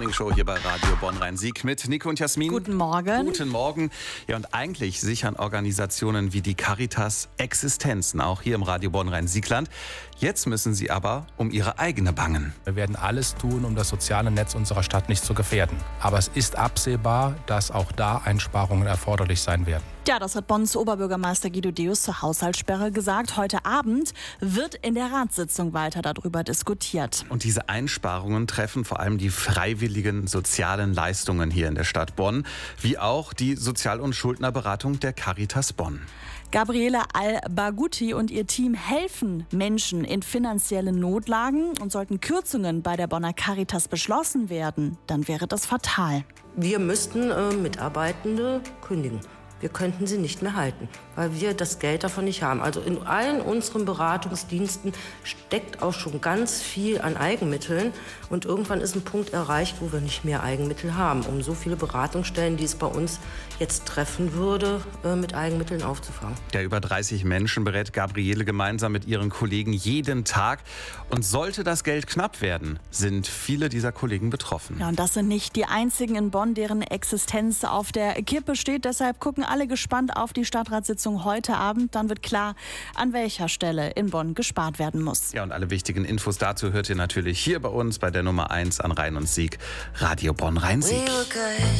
Morning Show hier bei Radio Bonn-Rhein-Sieg mit Nico und Jasmin. Guten Morgen. Guten Morgen. Ja, und eigentlich sichern Organisationen wie die Caritas Existenzen, auch hier im Radio Bonn-Rhein-Siegland. Jetzt müssen sie aber um ihre eigene bangen. Wir werden alles tun, um das soziale Netz unserer Stadt nicht zu gefährden. Aber es ist absehbar, dass auch da Einsparungen erforderlich sein werden. Ja, das hat Bonns Oberbürgermeister Guido Deus zur Haushaltssperre gesagt. Heute Abend wird in der Ratssitzung weiter darüber diskutiert. Und diese Einsparungen treffen vor allem die freiwilligen sozialen Leistungen hier in der Stadt Bonn, wie auch die Sozial- und Schuldnerberatung der Caritas Bonn. Gabriele Al-Barghouti und ihr Team helfen Menschen in finanziellen Notlagen. Und sollten Kürzungen bei der Bonner Caritas beschlossen werden, dann wäre das fatal. Wir müssten Mitarbeitende kündigen. Wir könnten sie nicht mehr halten, weil wir das Geld davon nicht haben. Also in allen unseren Beratungsdiensten steckt auch schon ganz viel an Eigenmitteln. Und irgendwann ist ein Punkt erreicht, wo wir nicht mehr Eigenmittel haben, um so viele Beratungsstellen, die es bei uns jetzt treffen würde, mit Eigenmitteln aufzufangen. Ja, über 30 Menschen berät Gabriele gemeinsam mit ihren Kollegen jeden Tag. Und sollte das Geld knapp werden, sind viele dieser Kollegen betroffen. Ja, und das sind nicht die einzigen in Bonn, deren Existenz auf der Kippe steht. Deshalb gucken alle gespannt auf die Stadtratssitzung heute Abend. Dann wird klar, an welcher Stelle in Bonn gespart werden muss. Ja, und alle wichtigen Infos dazu hört ihr natürlich hier bei uns bei der Nummer 1 an Rhein und Sieg, Radio Bonn-Rhein-Sieg.